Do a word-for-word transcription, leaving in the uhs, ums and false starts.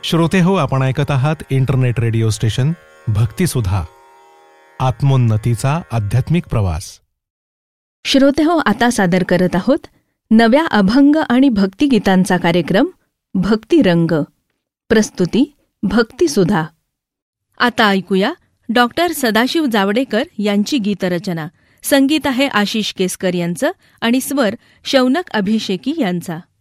श्रोते हो, आपण ऐकत आहात इंटरनेट रेडिओ स्टेशन भक्तिसुधा, आत्मोन्नतीचा आध्यात्मिक प्रवास. श्रोते हो, आता सादर करत आहोत नव्या अभंग आणि भक्तिगीतांचा कार्यक्रम भक्तिरंग. प्रस्तुती भक्तिसुधा. आता ऐकूया डॉक्टर सदाशिव जावडेकर यांची गीतरचना. संगीत आहे आशिष केसकर यांचं आणि स्वर शौनक अभिषेकी यांचा.